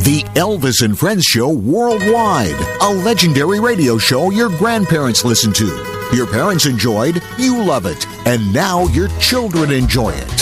The Elvis and Friends Show worldwide. A legendary radio show your grandparents listened to. Your parents enjoyed, you love it, and now your children enjoy it.